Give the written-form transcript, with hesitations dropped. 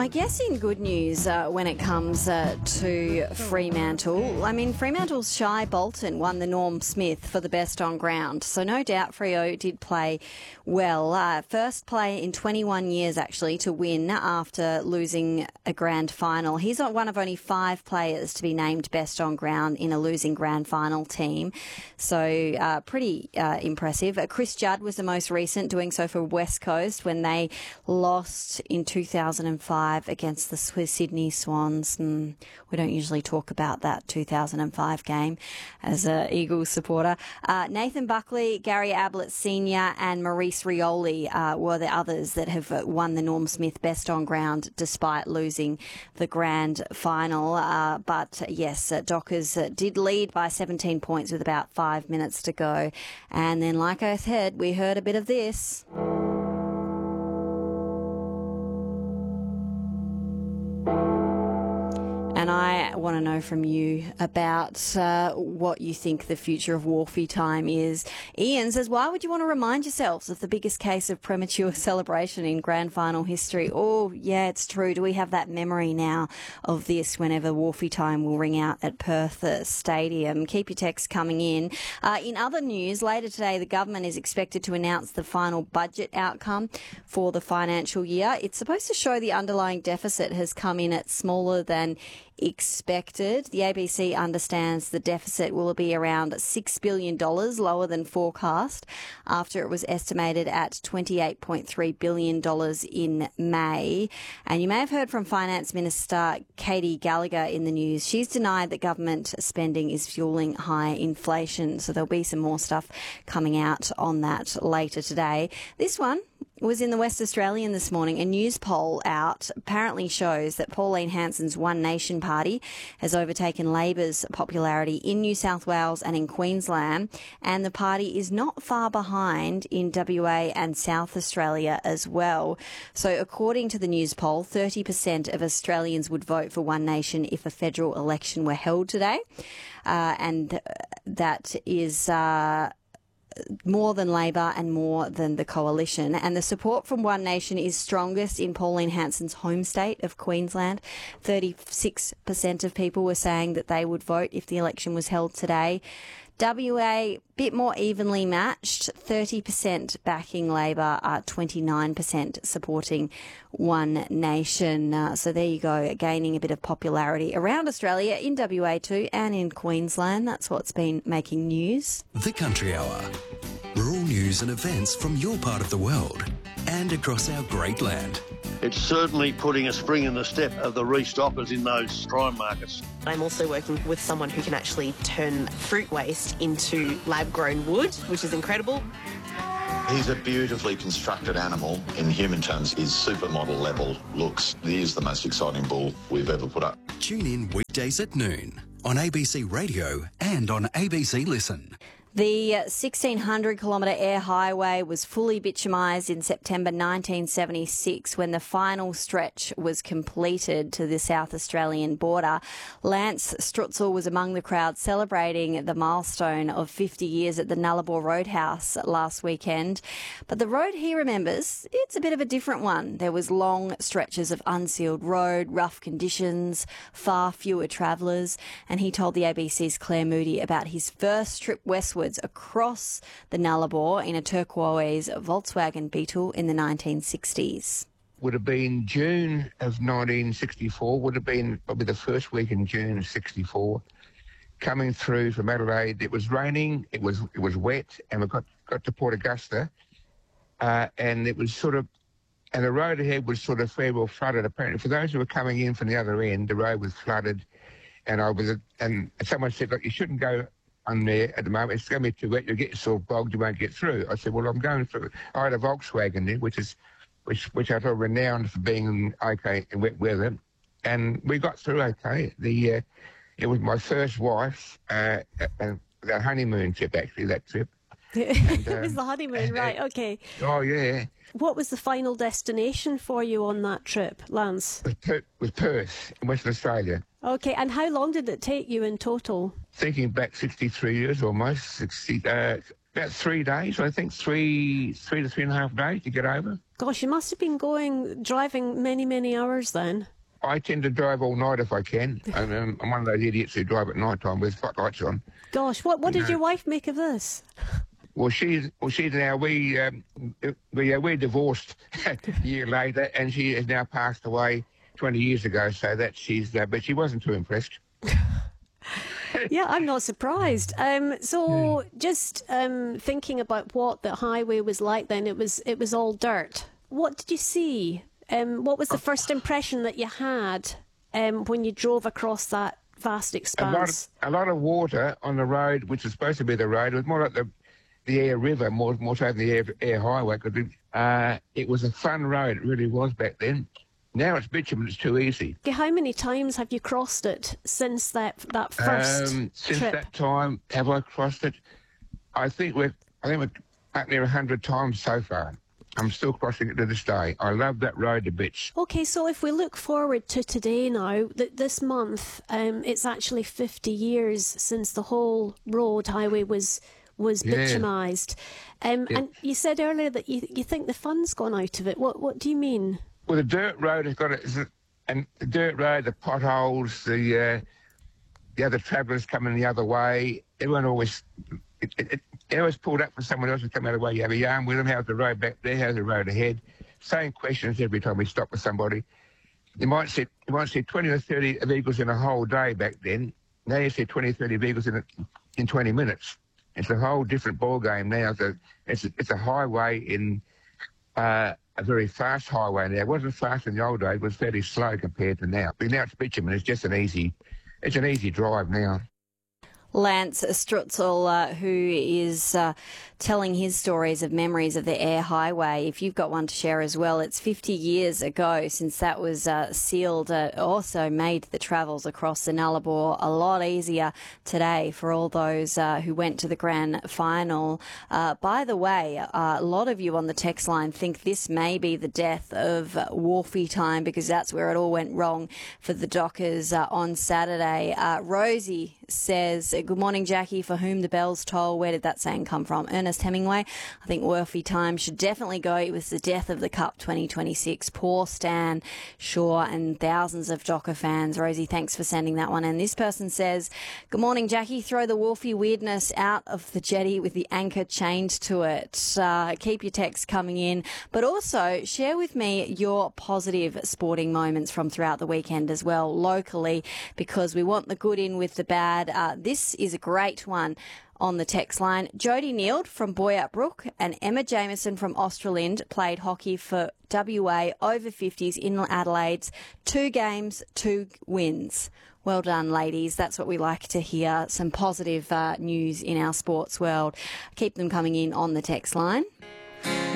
I guess in good news when it comes to Fremantle, I mean, Fremantle's Shy Bolton won the Norm Smith for the best on ground. So no doubt Freo did play well. First player in 21 years, actually, to win after losing a grand final. He's one of only 5 players to be named best on ground in a losing grand final team. So pretty impressive. Chris Judd was the most recent, doing so for West Coast when they lost in 2005 against the Sydney Swans. We don't usually talk about that 2005 game as an Eagles supporter. Nathan Buckley, Gary Ablett Sr. and Maurice Rioli were the others that have won the Norm Smith best on ground despite losing the grand final. But yes, Dockers did lead by 17 points with about 5 minutes to go. And then, like I said, we heard a bit of this. And I want to know from you about what you think the future of Wharfie time is. Ian says, why would you want to remind yourselves of the biggest case of premature celebration in grand final history? Oh, yeah, it's true. Do we have that memory now of this whenever Wharfie time will ring out at Perth Stadium? Keep your texts coming in. In other news, later today, the government is expected to announce the final budget outcome for the financial year. It's supposed to show the underlying deficit has come in at smaller than expected. The ABC understands the deficit will be around $6 billion lower than forecast after it was estimated at $28.3 billion in May. And you may have heard from Finance Minister Katie Gallagher in the news. She's denied that government spending is fueling high inflation. So there'll be some more stuff coming out on that later today. This one was in the West Australian this morning. A news poll out apparently shows that Pauline Hanson's One Nation Party has overtaken Labor's popularity in New South Wales and in Queensland, and the party is not far behind in WA and South Australia as well. So according to the news poll, 30% of Australians would vote for One Nation if a federal election were held today, and that is more than Labor and more than the coalition. And the support from One Nation is strongest in Pauline Hanson's home state of Queensland. 36% of people were saying that they would vote if the election was held today. WA, bit more evenly matched, 30% backing Labor, 29% supporting One Nation. So there you go, gaining a bit of popularity around Australia, in WA too, and in Queensland. That's what's been making news. The Country Hour. Rural news and events from your part of the world and across our great land. It's certainly putting a spring in the step of the restockers in those prime markets. I'm also working with someone who can actually turn fruit waste into lab-grown wood, which is incredible. He's a beautifully constructed animal. In human terms, his supermodel level looks. He is the most exciting bull we've ever put up. Tune in weekdays at noon on ABC Radio and on ABC Listen. The 1,600-kilometre air highway was fully bitumised in September 1976 when the final stretch was completed to the South Australian border. Lance Strutzel was among the crowd celebrating the milestone of 50 years at the Nullarbor Roadhouse last weekend. But the road he remembers, it's a bit of a different one. There was long stretches of unsealed road, rough conditions, far fewer travellers, and he told the ABC's Claire Moody about his first trip westwards across the Nullarbor in a turquoise Volkswagen Beetle in the 1960s. Would have been June of 1964, would have been probably the first week in June of 64. Coming through from Adelaide, it was raining, it was wet, and we got to Port Augusta, and it was sort of, and the road ahead was sort of fairly well flooded. Apparently, for those who were coming in from the other end, the road was flooded, and someone said, look, you shouldn't go on there at the moment, it's going to be too wet, you'll get yourself bogged, you won't get through. I said, well, I'm going through. I had a Volkswagen there, which I thought renowned for being okay in wet weather, and we got through okay. It was my first wife, the honeymoon trip, actually, that trip. It was the honeymoon, right, okay. Oh, yeah. What was the final destination for you on that trip, Lance? It was Perth, in Western Australia. Okay, and how long did it take you in total? Thinking back 63 years almost, about 3 days, I think, three to 3.5 days to get over. Gosh, you must have been driving many, many hours then. I tend to drive all night if I can, and I'm one of those idiots who drive at night time with spotlights on. Gosh, what did your wife make of this? Well, she's now we're divorced a year later, and she has now passed away 20 years ago. So that but she wasn't too impressed. Yeah, I'm not surprised. Just thinking about what the highway was like then, it was all dirt. What did you see? What was the first impression that you had when you drove across that vast expanse? A lot of water on the road, which was supposed to be the road. It was more like the Air River, more so than the Air Highway. It was a fun road, it really was back then. Now it's bitumen, it's too easy. Okay, how many times have you crossed it since that first trip? Since that time, have I crossed it? I think we're up near 100 times so far. I'm still crossing it to this day. I love that road to bits. Okay, so if we look forward to today now, this month, it's actually 50 years since the whole highway was bitumised. And you said earlier that you think the fun's gone out of it. What do you mean? Well, the dirt road has got and the dirt road, the potholes, the other travellers coming the other way. Everyone always it always pulled up for someone else to come out of the way. You have a yarn with them. How's the road back there? How's the road ahead? Same questions every time we stop with somebody. You might see 20 or 30 vehicles in a whole day back then. Now you see 20 or 30 vehicles in 20 minutes. It's a whole different ball game now. So it's a highway in a very fast highway now. It wasn't fast in the old days. It was fairly slow compared to now. But now it's bitumen. It's just an easy drive now. Lance Strutzel, who is telling his stories of memories of the Air Highway. If you've got one to share as well, it's 50 years ago since that was sealed. Also made the travels across the Nullarbor a lot easier today for all those who went to the grand final. By the way, a lot of you on the text line think this may be the death of Wharfie time because that's where it all went wrong for the Dockers on Saturday. Rosie says, good morning, Jackie, for whom the bells toll. Where did that saying come from? Ernest Hemingway. I think Wharfie time should definitely go. It was the death of the Cup 2026. Poor Stan Shaw and thousands of Docker fans. Rosie, thanks for sending that one. And this person says, good morning, Jackie. Throw the Wharfie weirdness out of the jetty with the anchor chained to it. Keep your texts coming in, but also share with me your positive sporting moments from throughout the weekend as well, locally, because we want the good in with the bad. This is a great one on the text line. Jodie Neild from Boyup Brook and Emma Jameson from Australind played hockey for WA over 50s in Adelaide's 2 games, 2 wins. Well done, ladies. That's what we like to hear. Some positive news in our sports world. Keep them coming in on the text line.